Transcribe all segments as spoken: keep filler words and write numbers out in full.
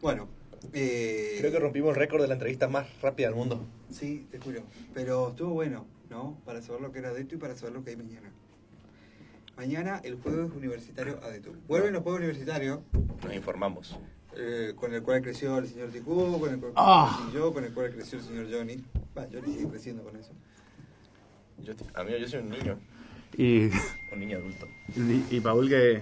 Bueno, eh, Creo que rompimos el récord de la entrevista más rápida del mundo. sí, te juro. Pero estuvo bueno, ¿no? Para saber lo que era Adetu y para saber lo que hay mañana. Mañana el jueves universitario Adetu. Vuelven los juegos universitarios. Nos informamos. Eh, con el cual creció el señor Ticú, con el cual Ah. crecí yo, con el cual creció el señor Johnny. Va, Johnny sigue creciendo con eso. Yo, amigo, yo soy un niño. Y, Un niño adulto. y, y Paul que...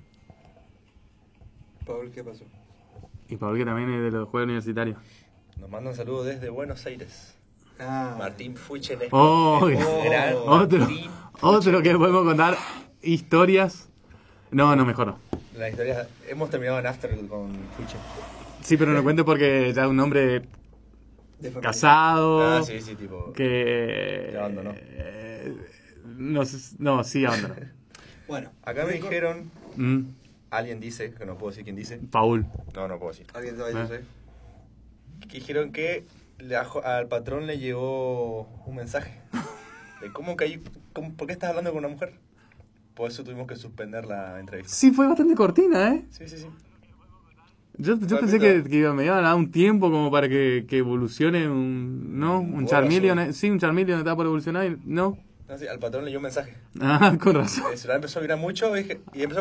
Paul, ¿qué pasó? Y Paul que también es de los Juegos Universitarios. Nos manda un saludo desde Buenos Aires. Ah, Martín Fuichen. Oh, Gran otro, Martín. otro que podemos contar historias. No, no, mejor no. La historia, hemos terminado en After con Fuichen. Sí, pero no cuento porque ya es un hombre de familia. casado. Ah, sí, sí, tipo. Que... Que abandonó. eh, no, sé- no, sí, abandonó. Bueno, Acá me rico- dijeron, Mm, alguien dice, que no puedo decir quién dice. Paul. No, no puedo decir. ¿Alguien sabe Ah. yo sé? Que dijeron que le- al patrón le llegó un mensaje. De cómo que hay, cómo- ¿por qué estás hablando con una mujer? Por eso tuvimos que suspender la entrevista. Sí, fue bastante cortina, ¿eh? Sí, sí, sí. Yo, yo Fue pensé corta. que, que iba- me iban a dar un tiempo como para que, que evolucione un... ¿No? Un Huevo Charmeleon. azul. eh, Sí, un Charmeleon estaba por evolucionar y... No. No, sí, al patrón le llegó un mensaje. Ah, con razón. El celular empezó a vibrar mucho y, dije- y empezó